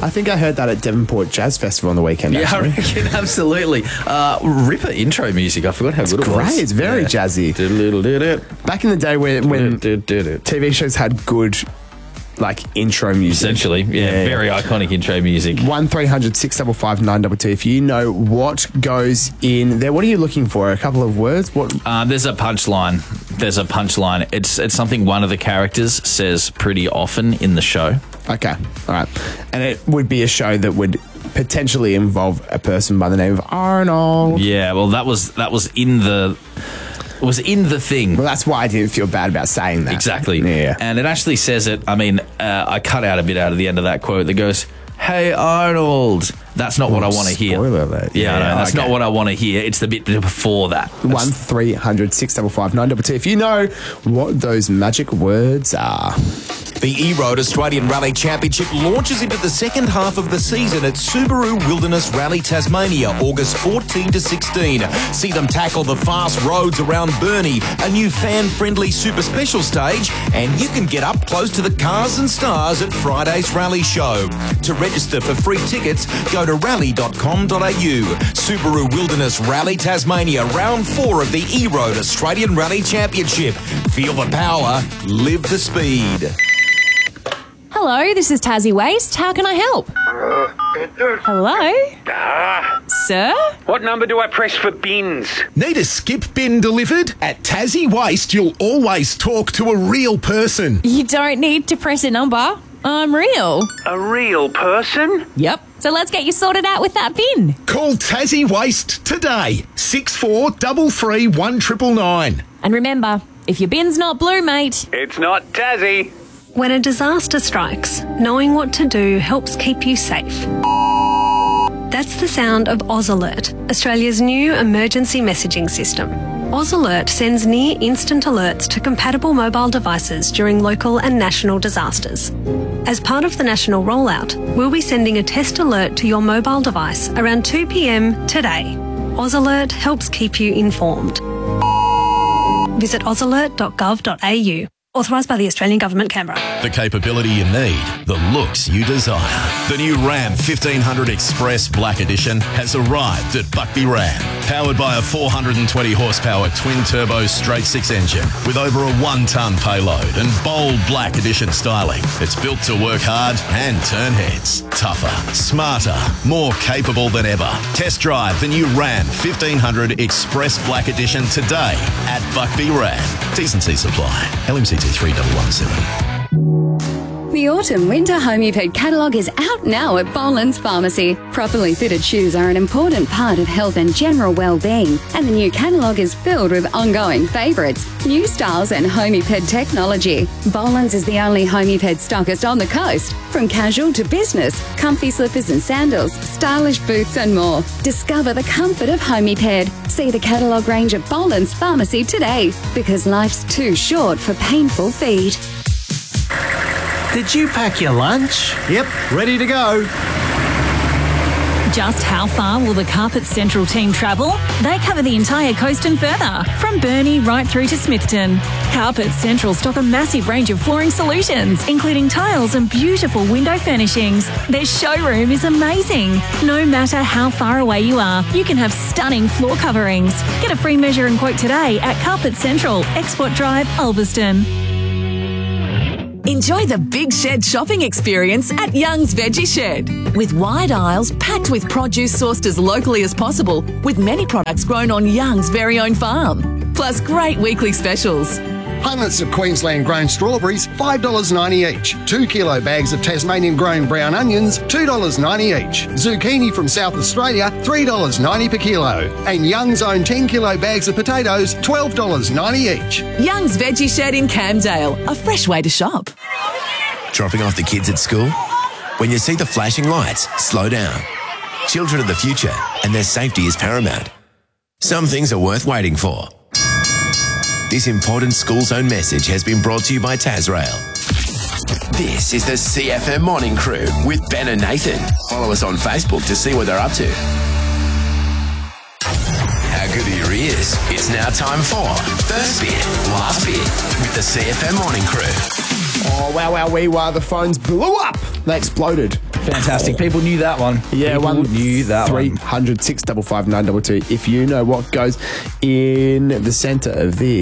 I think I heard that at Devonport Jazz Festival on the weekend. Yeah, I reckon, absolutely. Ripper intro music. I forgot how good it was. Great, it's very jazzy. Back in the day when TV shows had good intro music. Essentially, very iconic intro music. 1300 655 922. If you know what goes in there, what are you looking for? A couple of words? What? There's a punchline. It's something one of the characters says pretty often in the show. Okay, all right. And it would be a show that would potentially involve a person by the name of Arnold. Yeah, well, that was in the... It was in the thing. Well, that's why I didn't feel bad about saying that. Exactly. Yeah. And it actually says it. I mean, I cut out a bit out of the end of that quote that goes, "Hey, Arnold." That's not what I want to hear. Spoiler alert. Yeah, no, that's not what I want to hear. It's the bit before that. 1300 655 922. If you know what those magic words are. The E-Road Australian Rally Championship launches into the second half of the season at Subaru Wilderness Rally Tasmania, August 14 to 16. See them tackle the fast roads around Burnie, a new fan-friendly super special stage, and you can get up close to the cars and stars at Friday's rally show. To register for free tickets, go to rally.com.au. Subaru Wilderness Rally Tasmania, round 4 of the E-Road Australian Rally Championship. Feel the power, live the speed. Hello, this is Tassie Waste. How can I help? Hello? Sir? What number do I press for bins? Need a skip bin delivered? At Tassie Waste, you'll always talk to a real person. You don't need to press a number. I'm real. A real person? Yep. So let's get you sorted out with that bin. Call Tassie Waste today. 6433 1999. And remember, if your bin's not blue, mate... It's not Tassie. When a disaster strikes, knowing what to do helps keep you safe. That's the sound of Oz Alert, Australia's new emergency messaging system. Oz Alert sends near-instant alerts to compatible mobile devices during local and national disasters. As part of the national rollout, we'll be sending a test alert to your mobile device around 2 p.m. today. Oz Alert helps keep you informed. Visit ozalert.gov.au. Authorised by the Australian Government, Canberra. The capability you need, the looks you desire. The new Ram 1500 Express Black Edition has arrived at Buckby Ram. Powered by a 420 horsepower twin-turbo straight-six engine with over a 1-tonne payload and bold Black Edition styling. It's built to work hard and turn heads. Tougher, smarter, more capable than ever. Test drive the new Ram 1500 Express Black Edition today at Buckby Ram. T's and C's apply. LMCT 3117. The Autumn-Winter Homeped catalogue is out now at Boland's Pharmacy. Properly fitted shoes are an important part of health and general well-being, and the new catalogue is filled with ongoing favourites, new styles and Homeped technology. Boland's is the only Homeped stockist on the coast. From casual to business, comfy slippers and sandals, stylish boots and more. Discover the comfort of Homeped. See the catalogue range at Boland's Pharmacy today, because life's too short for painful feet. Did you pack your lunch? Yep, ready to go. Just how far will the Carpet Central team travel? They cover the entire coast and further, from Burnie right through to Smithton. Carpet Central stock a massive range of flooring solutions, including tiles and beautiful window furnishings. Their showroom is amazing. No matter how far away you are, you can have stunning floor coverings. Get a free measure and quote today at Carpet Central, Export Drive, Ulverston. Enjoy the Big Shed shopping experience at Young's Veggie Shed. With wide aisles packed with produce sourced as locally as possible, with many products grown on Young's very own farm. Plus great weekly specials. Punnets of Queensland grown strawberries, $5.90 each. 2 kilo bags of Tasmanian grown brown onions, $2.90 each. Zucchini from South Australia, $3.90 per kilo. And Young's own 10 kilo bags of potatoes, $12.90 each. Young's Veggie Shed in Camdale, a fresh way to shop. Dropping off the kids at school? When you see the flashing lights, slow down. Children are the future, and their safety is paramount. Some things are worth waiting for. This important school zone message has been brought to you by Tasrail. This is the CFM Morning Crew with Ben and Nathan. Follow us on Facebook to see what they're up to. How good are your ears? It's now time for First Bit, Last Bit with the CFM Morning Crew. Oh, wow, wee, wow, the phones blew up. They exploded. Fantastic. People knew that one. Yeah, People knew that one. 300 655 922. If you know what goes in the centre of this.